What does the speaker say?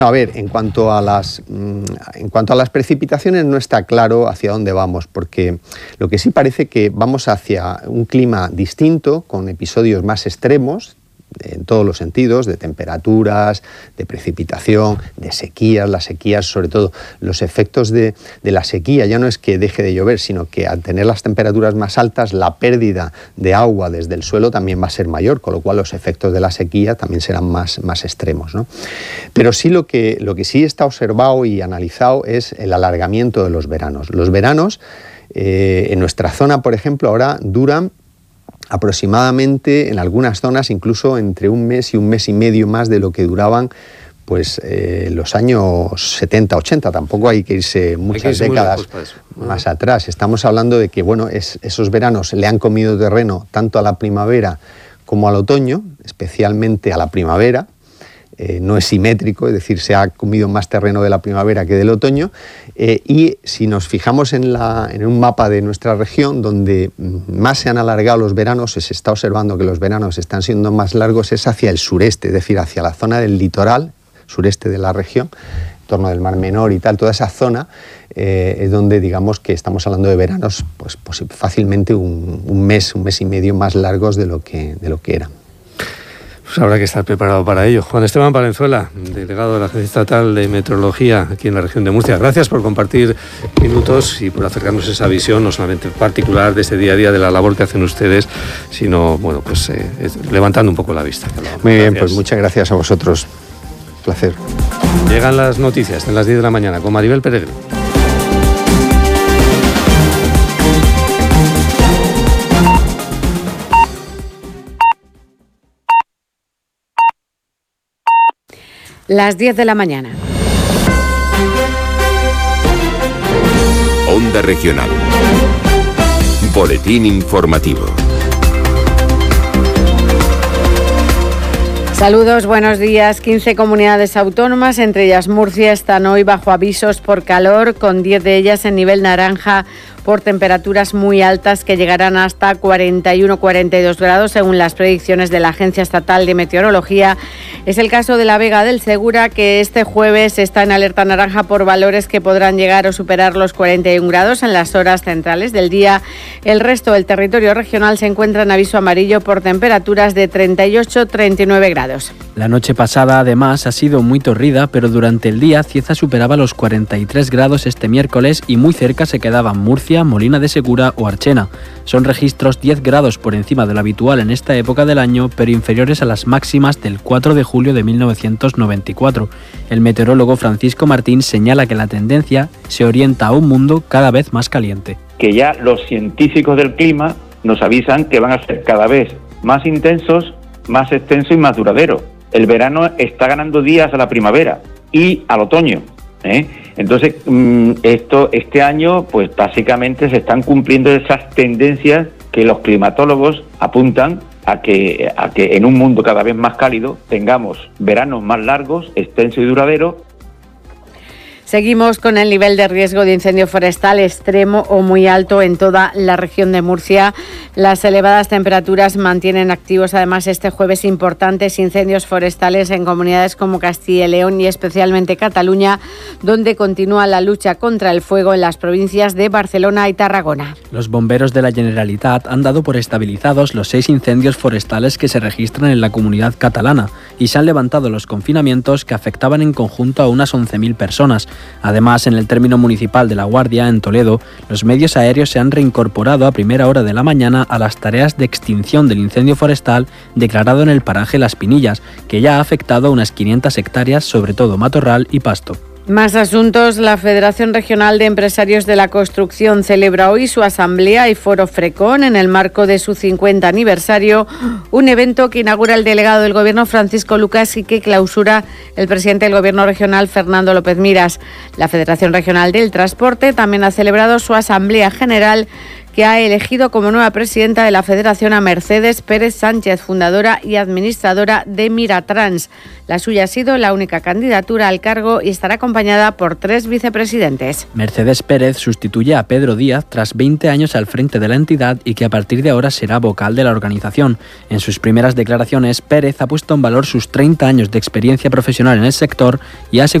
A ver, en cuanto a las precipitaciones no está claro hacia dónde vamos, porque lo que sí parece que vamos hacia un clima distinto, con episodios más extremos, en todos los sentidos, de temperaturas, de precipitación, de sequías. Las sequías, sobre todo los efectos de la sequía, ya no es que deje de llover, sino que al tener las temperaturas más altas, la pérdida de agua desde el suelo también va a ser mayor, con lo cual los efectos de la sequía también serán más extremos, ¿no? Pero sí lo que sí está observado y analizado es el alargamiento de los veranos. Los veranos en nuestra zona, por ejemplo, ahora duran aproximadamente, en algunas zonas, incluso entre un mes y medio más de lo que duraban los años 70, 80. Tampoco hay que irse muchas décadas más atrás. Estamos hablando de que esos veranos le han comido terreno tanto a la primavera como al otoño, especialmente a la primavera. No es simétrico, es decir, se ha comido más terreno de la primavera que del otoño, y si nos fijamos en un mapa de nuestra región, donde más se han alargado los veranos, se está observando que los veranos están siendo más largos, es hacia el sureste, es decir, hacia la zona del litoral, sureste de la región, en torno del Mar Menor y tal, toda esa zona es donde digamos que estamos hablando de veranos pues fácilmente un mes y medio más largos de lo que eran. Pues habrá que estar preparado para ello. Juan Esteban Valenzuela, delegado de la Agencia Estatal de Meteorología aquí en la región de Murcia. Gracias por compartir minutos y por acercarnos esa visión, no solamente particular de este día a día, de la labor que hacen ustedes, sino, levantando un poco la vista. Muy bien, pues muchas gracias a vosotros. Placer. Llegan las noticias en las 10 de la mañana con Maribel Peregrino. Las 10 de la mañana. Onda Regional. Boletín informativo. Saludos, buenos días. 15 comunidades autónomas, entre ellas Murcia, están hoy bajo avisos por calor, con 10 de ellas en nivel naranja por temperaturas muy altas que llegarán hasta 41-42 grados según las predicciones de la Agencia Estatal de Meteorología. Es el caso de la Vega del Segura, que este jueves está en alerta naranja por valores que podrán llegar o superar los 41 grados en las horas centrales del día. El resto del territorio regional se encuentra en aviso amarillo por temperaturas de 38-39 grados. La noche pasada, además, ha sido muy torrida, pero durante el día Cieza superaba los 43 grados este miércoles y muy cerca se quedaban Murcia, Molina de Segura o Archena. Son registros 10 grados por encima de lo habitual en esta época del año, pero inferiores a las máximas del 4 de julio de 1994. El meteorólogo Francisco Martín señala que la tendencia se orienta a un mundo cada vez más caliente. Que ya los científicos del clima nos avisan que van a ser cada vez más intensos, más extensos y más duraderos. El verano está ganando días a la primavera y al otoño. Entonces, este año, pues básicamente se están cumpliendo esas tendencias que los climatólogos apuntan a que en un mundo cada vez más cálido tengamos veranos más largos, extensos y duraderos. Seguimos con el nivel de riesgo de incendio forestal extremo o muy alto en toda la región de Murcia. Las elevadas temperaturas mantienen activos además este jueves importantes incendios forestales en comunidades como Castilla y León y especialmente Cataluña, donde continúa la lucha contra el fuego en las provincias de Barcelona y Tarragona. Los bomberos de la Generalitat han dado por estabilizados los 6 incendios forestales que se registran en la comunidad catalana y se han levantado los confinamientos que afectaban en conjunto a unas 11.000 personas. Además, en el término municipal de La Guardia, en Toledo, los medios aéreos se han reincorporado a primera hora de la mañana a las tareas de extinción del incendio forestal declarado en el paraje Las Pinillas, que ya ha afectado a unas 500 hectáreas, sobre todo matorral y pasto. Más asuntos. La Federación Regional de Empresarios de la Construcción celebra hoy su asamblea y foro Frecon en el marco de su 50 aniversario, un evento que inaugura el delegado del Gobierno Francisco Lucas y que clausura el presidente del Gobierno regional Fernando López Miras. La Federación Regional del Transporte también ha celebrado su asamblea general, que ha elegido como nueva presidenta de la Federación a Mercedes Pérez Sánchez, fundadora y administradora de Miratrans. La suya ha sido la única candidatura al cargo y estará acompañada por 3 vicepresidentes. Mercedes Pérez sustituye a Pedro Díaz tras 20 años al frente de la entidad y que a partir de ahora será vocal de la organización. En sus primeras declaraciones, Pérez ha puesto en valor sus 30 años de experiencia profesional en el sector y ha asegurado